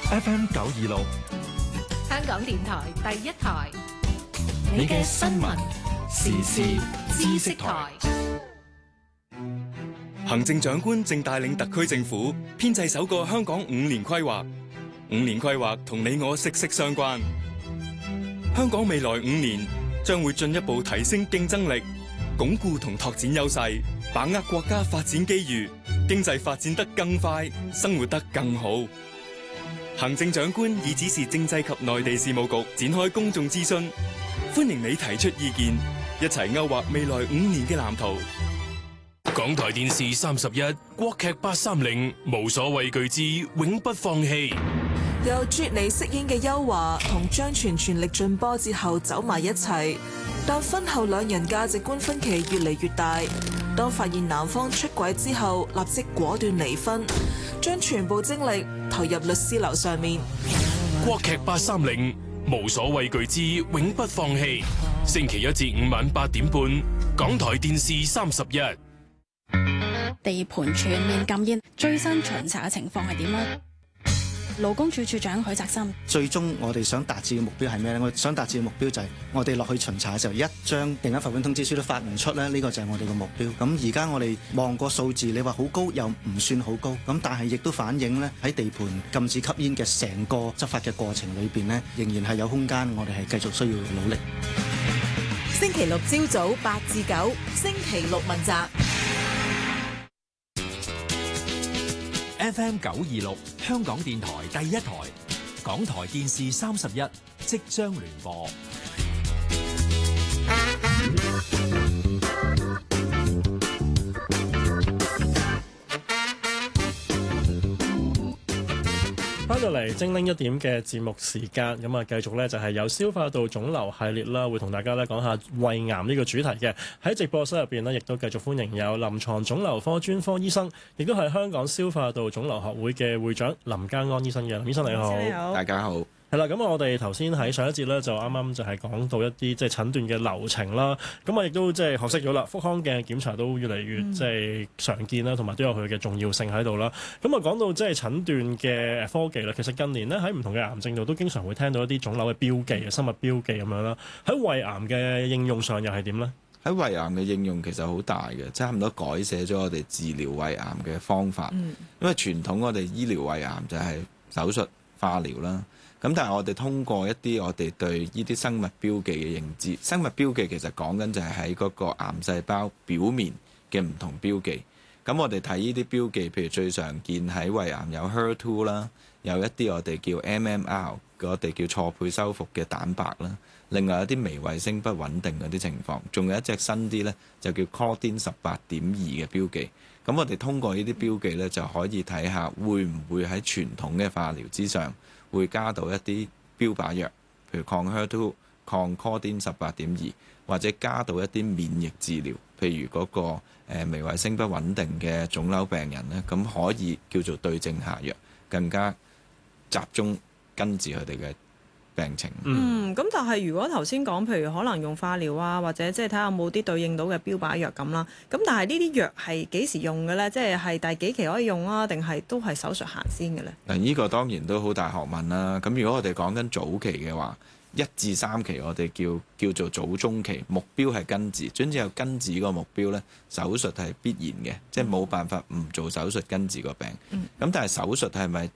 FM 926， 香港電台第一台， 你嘅新聞時事知識台。 行政長官正帶領特區政府編製首個香港5年規劃。5年規劃同你我息息相關。香港未來5年將會進一步提升競爭力，鞏固同拓展優勢，把握國家發展機遇，經濟發展得更快，生活得更好。行政長官已指示政制及內地事務局展開公眾諮詢，歡迎你提出意見，一齊勾畫未來5年嘅藍圖。 港台電視31國劇830無所畏懼之永不放棄。 由啜妮飾演嘅邱華同張全全力盡波折後走埋一齊，但婚後兩人價值觀分歧越嚟越大。當發現男方出軌之後，立即果斷離婚，將全部精力投入律師樓上面。 國劇830無所畏懼之永不放棄，星期1至5晚8點半，港台電視31。 地盤全面禁煙，最新巡查嘅情況係點呢？勞工處處長許澤森， 最終我哋想達至嘅目標係咩呢？我想達至嘅目標就係我哋落去巡查嘅時候，一張定額罰款通知書都發唔出咧，呢個就係我哋嘅目標。咁而家我哋望個數字，你話好高又唔算好高，咁但係亦都反映呢，喺地盤禁止吸煙嘅成個執法嘅過程裏邊呢，仍然係有空間，我哋係繼續需要努力。 星期六朝早8至9，星期六問責。 FM 926，香港電台第一台，港台電視31即將聯播。 翻到嚟精靈一點嘅節目時間，咁啊繼續咧就係有消化道腫瘤系列啦，會同大家咧講下胃癌呢個主題嘅。喺直播室入邊呢，亦都繼續歡迎有臨床腫瘤科專科醫生，亦都係香港消化道腫瘤學會嘅會長林嘉安醫生嘅。林醫生你好， 你好，大家好。 係啦，咁我哋頭先喺上一節咧就啱啱就係講到一啲即係診斷嘅流程啦，咁啊亦都即係學識咗啦，腹腔鏡檢查都越嚟越即係常見啦，同埋都有佢嘅重要性喺度啦。咁啊講到即係診斷嘅科技啦，其實近年呢，喺唔同嘅癌症度都經常會聽到一啲腫瘤嘅標記、生物標記咁樣啦。喺胃癌嘅應用上又係點呢？ 喺胃癌嘅應用其實好大嘅，差唔多改寫咗我哋治療胃癌嘅方法。因為傳統我哋醫療胃癌就係手術、化療啦。咁但係我哋通過一啲我哋對呢啲生物標記嘅認知，生物標記其實講緊就係喺嗰個癌細胞表面嘅唔同標記。咁我哋睇呢啲標記，譬如最常見喺胃癌有 HER2 啦，有一啲我哋叫 MMR， 我哋叫錯配修復嘅蛋白啦。另外有啲微衛星不穩定嗰啲情況，仲有一隻新啲呢，就叫 Claudin 18.2嘅標記。咁我哋通過呢啲標記呢，就可以睇下會唔會喺傳統嘅化療之上，會加到一啲標靶藥，譬如抗 HER2、抗 Claudin 18.2，或者加到一啲免疫治療，譬如嗰個微衛星不穩定嘅腫瘤病人呢，咁可以叫做對症下藥，更加集中根治佢哋嘅病情。 咁但係如果頭先講，譬如可能用化療啊，或者即係睇下有冇啲對應到嘅標靶藥咁啦。咁但係呢啲藥係幾時用嘅呢？即係第幾期可以用啊？定係都係手術行先嘅呢？ 嗱，呢個當然都好大學問啦。咁如果我哋講緊早期嘅話，1至3期我哋叫做早中期，目標係根治。總之有根治個目標呢，手術係必然嘅，即係冇辦法唔做手術根治個病。咁但係手術係咪